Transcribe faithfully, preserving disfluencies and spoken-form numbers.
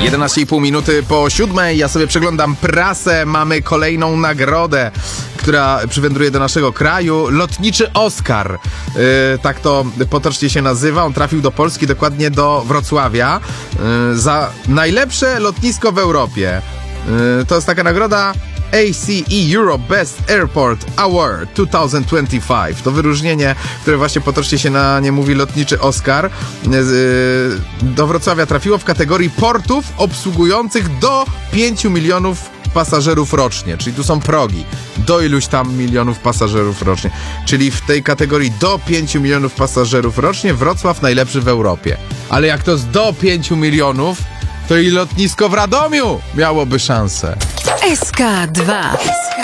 jedenaście i pół minuty po siódmej. Ja sobie przeglądam prasę. Mamy kolejną nagrodę, która przywędruje do naszego kraju. Lotniczy Oscar. Yy, tak to potocznie się nazywa. On trafił do Polski, dokładnie do Wrocławia. Yy, za najlepsze lotnisko w Europie. Yy, to jest taka nagroda A C E Europe Best Airport Award dwa tysiące dwudziesty piąty. To wyróżnienie, które właśnie potocznie się na nie mówi lotniczy Oscar, do Wrocławia trafiło w kategorii portów obsługujących do pięciu milionów pasażerów rocznie, czyli tu są progi, do iluś tam milionów pasażerów rocznie, czyli w tej kategorii do pięciu milionów pasażerów rocznie Wrocław najlepszy w Europie. Ale jak to jest do pięciu milionów, to i lotnisko w Radomiu miałoby szansę. S K dwa.